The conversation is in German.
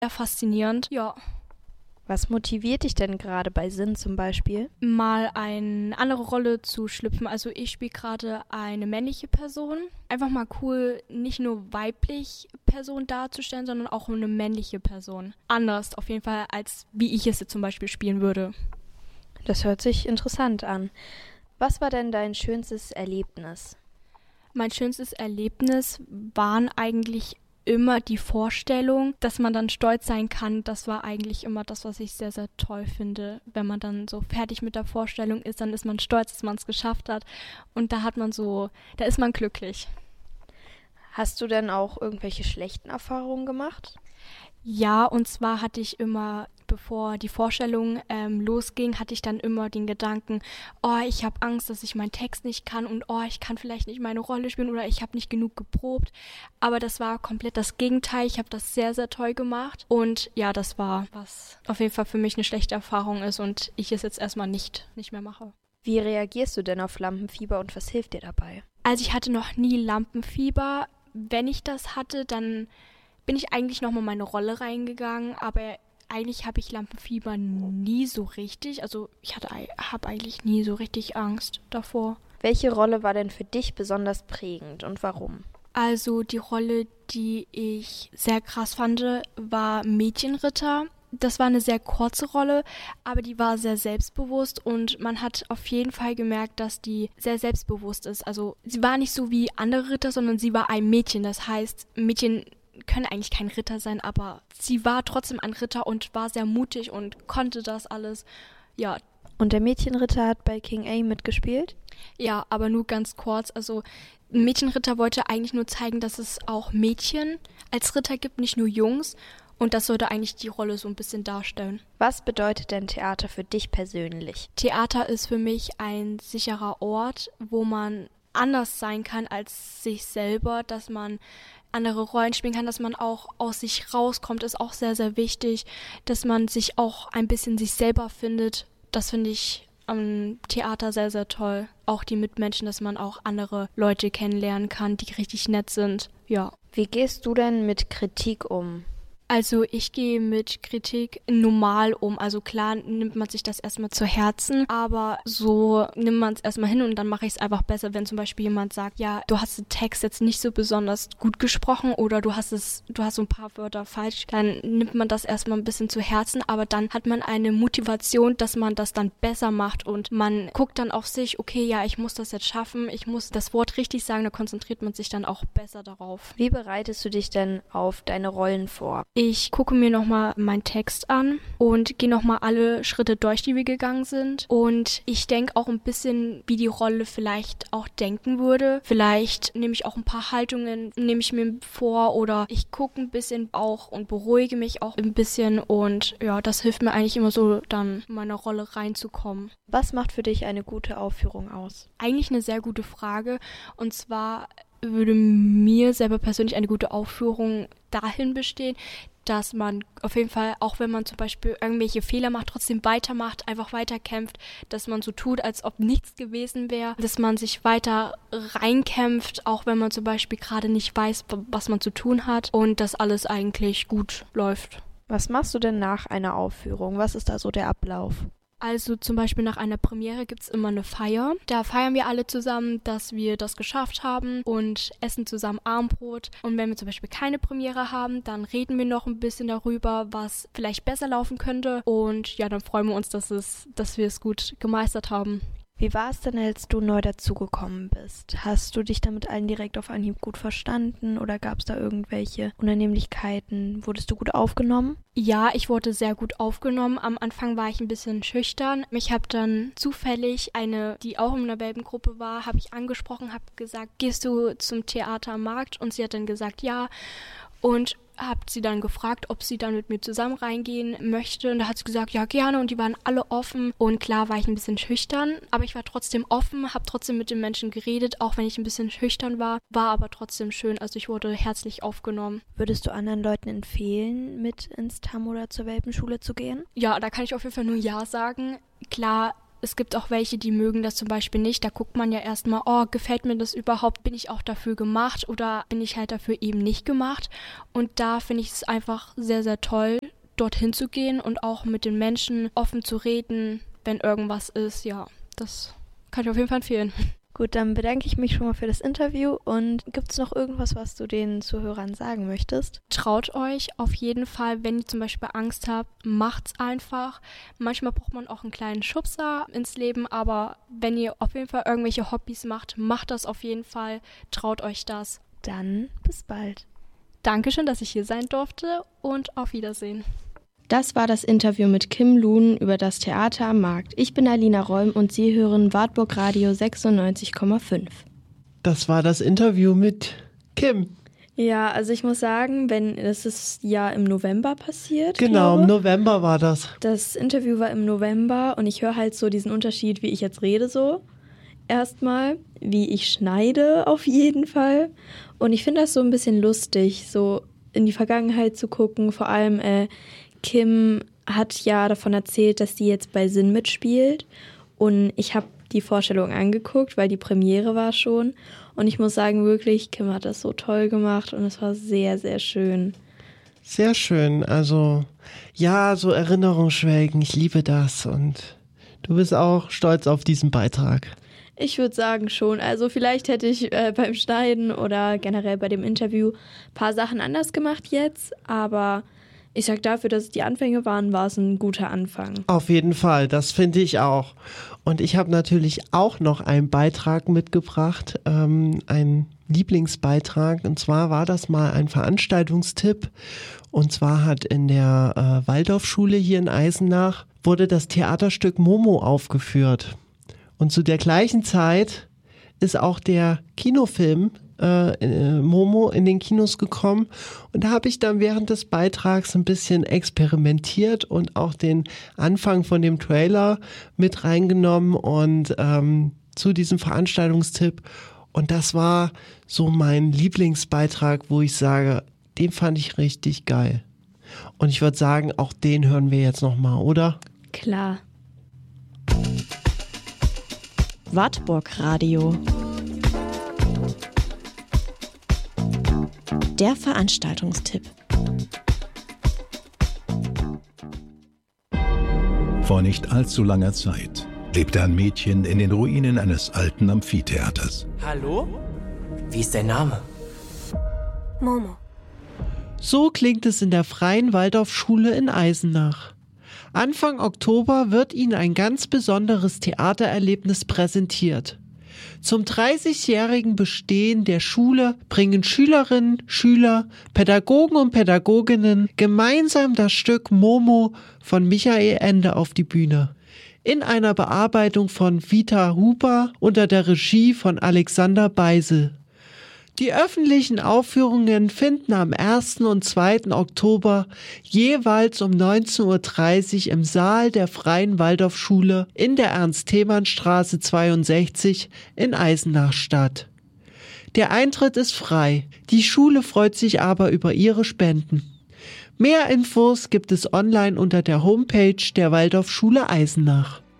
sehr faszinierend. Ja. Was motiviert dich denn gerade bei Sinn zum Beispiel? Mal eine andere Rolle zu schlüpfen. Also ich spiele gerade eine männliche Person. Einfach mal cool, nicht nur weiblich Person darzustellen, sondern auch eine männliche Person. Anders auf jeden Fall, als wie ich es jetzt zum Beispiel spielen würde. Das hört sich interessant an. Was war denn dein schönstes Erlebnis? Mein schönstes Erlebnis waren eigentlich immer die Vorstellung, dass man dann stolz sein kann. Das war eigentlich immer das, was ich sehr, sehr toll finde. Wenn man dann so fertig mit der Vorstellung ist, dann ist man stolz, dass man es geschafft hat. Und da ist man glücklich. Hast du denn auch irgendwelche schlechten Erfahrungen gemacht? Ja, und zwar hatte ich immer, bevor die Vorstellung losging, hatte ich dann immer den Gedanken, oh, ich habe Angst, dass ich meinen Text nicht kann und oh, ich kann vielleicht nicht meine Rolle spielen oder ich habe nicht genug geprobt. Aber das war komplett das Gegenteil. Ich habe das sehr, sehr toll gemacht. Und ja, das war, was auf jeden Fall für mich eine schlechte Erfahrung ist und ich es jetzt erstmal nicht mehr mache. Wie reagierst du denn auf Lampenfieber und was hilft dir dabei? Also ich hatte noch nie Lampenfieber. Wenn ich das hatte, dann bin ich eigentlich nochmal meine Rolle reingegangen, aber eigentlich habe ich Lampenfieber nie so richtig. Also ich habe eigentlich nie so richtig Angst davor. Welche Rolle war denn für dich besonders prägend und warum? Also die Rolle, die ich sehr krass fand, war Mädchenritter. Das war eine sehr kurze Rolle, aber die war sehr selbstbewusst und man hat auf jeden Fall gemerkt, dass die sehr selbstbewusst ist. Also sie war nicht so wie andere Ritter, sondern sie war ein Mädchen. Das heißt, Mädchen können eigentlich kein Ritter sein, aber sie war trotzdem ein Ritter und war sehr mutig und konnte das alles. Ja. Und der Mädchenritter hat bei King A mitgespielt? Ja, aber nur ganz kurz. Also ein Mädchenritter wollte eigentlich nur zeigen, dass es auch Mädchen als Ritter gibt, nicht nur Jungs. Und das sollte eigentlich die Rolle so ein bisschen darstellen. Was bedeutet denn Theater für dich persönlich? Theater ist für mich ein sicherer Ort, wo man anders sein kann als sich selber, dass man andere Rollen spielen kann, dass man auch aus sich rauskommt, ist auch sehr, sehr wichtig, dass man sich auch ein bisschen sich selber findet. Das finde ich am Theater sehr, sehr toll. Auch die Mitmenschen, dass man auch andere Leute kennenlernen kann, die richtig nett sind. Ja. Wie gehst du denn mit Kritik um? Also ich gehe mit Kritik normal um. Also klar nimmt man sich das erstmal zu Herzen, aber so nimmt man es erstmal hin und dann mache ich es einfach besser, wenn zum Beispiel jemand sagt, ja, du hast den Text jetzt nicht so besonders gut gesprochen oder du hast so ein paar Wörter falsch, dann nimmt man das erstmal ein bisschen zu Herzen, aber dann hat man eine Motivation, dass man das dann besser macht und man guckt dann auf sich, okay, ja, ich muss das jetzt schaffen, ich muss das Wort richtig sagen, da konzentriert man sich dann auch besser darauf. Wie bereitest du dich denn auf deine Rollen vor? Ich gucke mir nochmal meinen Text an und gehe nochmal alle Schritte durch, die wir gegangen sind. Und ich denke auch ein bisschen, wie die Rolle vielleicht auch denken würde. Vielleicht nehme ich auch ein paar Haltungen, nehme ich mir vor oder ich gucke ein bisschen auch und beruhige mich auch ein bisschen. Und ja, das hilft mir eigentlich immer so, dann in meine Rolle reinzukommen. Was macht für dich eine gute Aufführung aus? Eigentlich eine sehr gute Frage. Und zwar würde mir selber persönlich eine gute Aufführung dahin bestehen, dass man auf jeden Fall, auch wenn man zum Beispiel irgendwelche Fehler macht, trotzdem weitermacht, einfach weiterkämpft, dass man so tut, als ob nichts gewesen wäre, dass man sich weiter reinkämpft, auch wenn man zum Beispiel gerade nicht weiß, was man zu tun hat und dass alles eigentlich gut läuft. Was machst du denn nach einer Aufführung? Was ist da so der Ablauf? Also zum Beispiel nach einer Premiere gibt es immer eine Feier. Da feiern wir alle zusammen, dass wir das geschafft haben und essen zusammen Abendbrot. Und wenn wir zum Beispiel keine Premiere haben, dann reden wir noch ein bisschen darüber, was vielleicht besser laufen könnte. Und ja, dann freuen wir uns, dass wir es gut gemeistert haben. Wie war es denn, als du neu dazugekommen bist? Hast du dich da mit allen direkt auf Anhieb gut verstanden oder gab es da irgendwelche Unannehmlichkeiten? Wurdest du gut aufgenommen? Ja, ich wurde sehr gut aufgenommen. Am Anfang war ich ein bisschen schüchtern. Mich habe dann zufällig eine, die auch in einer Welpengruppe war, habe ich angesprochen, habe gesagt, gehst du zum Theater am Markt? Und sie hat dann gesagt, ja. Und habe sie dann gefragt, ob sie dann mit mir zusammen reingehen möchte. Und da hat sie gesagt, ja, gerne. Und die waren alle offen. Und klar war ich ein bisschen schüchtern, aber ich war trotzdem offen, habe trotzdem mit den Menschen geredet, auch wenn ich ein bisschen schüchtern war aber trotzdem schön. Also ich wurde herzlich aufgenommen. Würdest du anderen Leuten empfehlen, mit ins TAM oder zur Welpenschule zu gehen? Ja, da kann ich auf jeden Fall nur Ja sagen. Klar, Es gibt auch welche, die mögen das zum Beispiel nicht. Da guckt man ja erstmal, oh, gefällt mir das überhaupt? Bin ich auch dafür gemacht oder bin ich halt dafür eben nicht gemacht? Und da finde ich es einfach sehr, sehr toll, dorthin zu gehen und auch mit den Menschen offen zu reden, wenn irgendwas ist. Ja, das kann ich auf jeden Fall empfehlen. Gut, dann bedanke ich mich schon mal für das Interview und gibt es noch irgendwas, was du den Zuhörern sagen möchtest? Traut euch auf jeden Fall, wenn ihr zum Beispiel Angst habt, macht's einfach. Manchmal braucht man auch einen kleinen Schubser ins Leben, aber wenn ihr auf jeden Fall irgendwelche Hobbys macht, macht das auf jeden Fall, traut euch das. Dann bis bald. Dankeschön, dass ich hier sein durfte und auf Wiedersehen. Das war das Interview mit Kim Luhn über das Theater am Markt. Ich bin Alina Räum und Sie hören Wartburg Radio 96,5. Das war das Interview mit Kim. Ja, also ich muss sagen, das ist ja im November passiert. Genau, im November war das. Das Interview war im November und ich höre halt so diesen Unterschied, wie ich jetzt rede so. Erstmal, wie ich schneide auf jeden Fall. Und ich finde das so ein bisschen lustig, so in die Vergangenheit zu gucken, vor allem Kim hat ja davon erzählt, dass sie jetzt bei Sinn mitspielt und ich habe die Vorstellung angeguckt, weil die Premiere war schon und ich muss sagen, wirklich, Kim hat das so toll gemacht und es war sehr, sehr schön. Sehr schön, also ja, so Erinnerungsschwelgen, ich liebe das und du bist auch stolz auf diesen Beitrag. Ich würde sagen schon, also vielleicht hätte ich beim Schneiden oder generell bei dem Interview ein paar Sachen anders gemacht jetzt, aber ich sag dafür, dass es die Anfänge waren, war es ein guter Anfang. Auf jeden Fall, das finde ich auch. Und ich habe natürlich auch noch einen Beitrag mitgebracht, einen Lieblingsbeitrag. Und zwar war das mal ein Veranstaltungstipp. Und zwar hat in der Waldorfschule hier in Eisenach wurde das Theaterstück Momo aufgeführt. Und zu der gleichen Zeit ist auch der Kinofilm Momo in den Kinos gekommen und da habe ich dann während des Beitrags ein bisschen experimentiert und auch den Anfang von dem Trailer mit reingenommen und zu diesem Veranstaltungstipp und das war so mein Lieblingsbeitrag, wo ich sage, den fand ich richtig geil und ich würde sagen, auch den hören wir jetzt nochmal, oder? Klar. Wartburg Radio. Der Veranstaltungstipp. Vor nicht allzu langer Zeit lebte ein Mädchen in den Ruinen eines alten Amphitheaters. Hallo? Wie ist dein Name? Momo. So klingt es in der Freien Waldorfschule in Eisenach. Anfang Oktober wird Ihnen ein ganz besonderes Theatererlebnis präsentiert. Zum 30-jährigen Bestehen der Schule bringen Schülerinnen, Schüler, Pädagogen und Pädagoginnen gemeinsam das Stück Momo von Michael Ende auf die Bühne. In einer Bearbeitung von Vita Huber unter der Regie von Alexander Beisel. Die öffentlichen Aufführungen finden am 1. und 2. Oktober jeweils um 19.30 Uhr im Saal der Freien Waldorfschule in der Ernst-Thälmann-Straße 62 in Eisenach statt. Der Eintritt ist frei, die Schule freut sich aber über Ihre Spenden. Mehr Infos gibt es online unter der Homepage der Waldorfschule Eisenach.